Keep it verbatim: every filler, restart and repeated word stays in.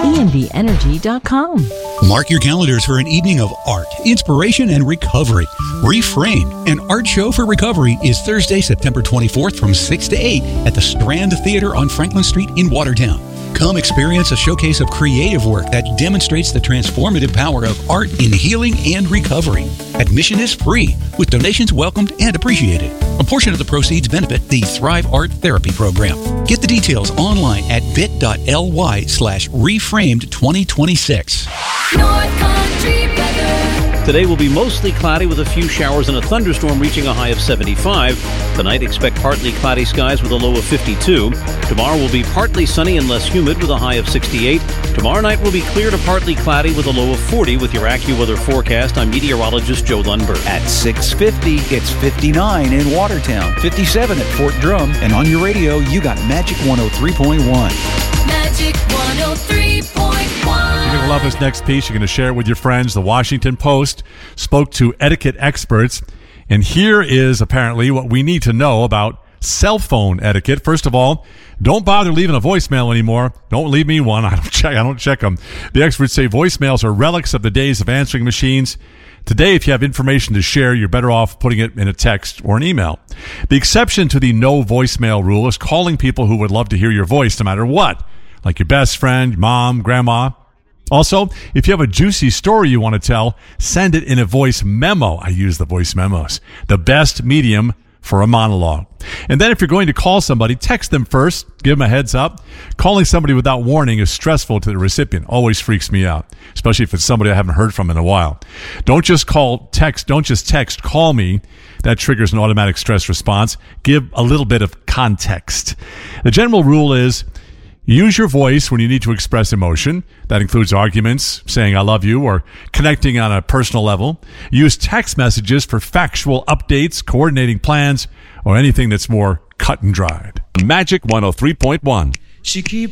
E N V energy dot com. Mark your calendars for an evening of art, inspiration, and recovery. Reframed, an art show for recovery, is Thursday, September twenty-fourth from six to eight at the Strand Theater on Franklin Street in Watertown. Come experience a showcase of creative work that demonstrates the transformative power of art in healing and recovery. Admission is free, with donations welcomed and appreciated. A portion of the proceeds benefit the Thrive Art Therapy Program. Get the details online at bit.ly slash reframed 2026. North Country weather. Today will be mostly cloudy with a few showers and a thunderstorm reaching a high of seventy-five. Tonight, expect partly cloudy skies with a low of fifty-two. Tomorrow will be partly sunny and less humid with a high of sixty-eight. Tomorrow night will be clear to partly cloudy with a low of forty. With your AccuWeather forecast, I'm meteorologist Joe Lundberg. At six fifty, it's fifty-nine in Watertown, fifty-seven at Fort Drum, and on your radio, you got Magic one oh three point one. Magic one oh three point one. You're going to love this next piece. You're going to share it with your friends. The Washington Post spoke to etiquette experts, and here is apparently what we need to know about cell phone etiquette. First of all, don't bother leaving a voicemail anymore. Don't leave me one. I don't check. I don't check them. The experts say voicemails are relics of the days of answering machines. Today, if you have information to share, you're better off putting it in a text or an email. The exception to the no voicemail rule is calling people who would love to hear your voice no matter what, like your best friend, mom, grandma. Also, if you have a juicy story you want to tell, send it in a voice memo. I use the voice memos. The best medium for a monologue. And then if you're going to call somebody, text them first. Give them a heads up. Calling somebody without warning is stressful to the recipient. Always freaks me out, especially if it's somebody I haven't heard from in a while. Don't just call text. Don't just text, call me. That triggers an automatic stress response. Give a little bit of context. The general rule is use your voice when you need to express emotion. That includes arguments, saying I love you, or connecting on a personal level. Use text messages for factual updates, coordinating plans, or anything that's more cut and dried. Magic one oh three point one. She keep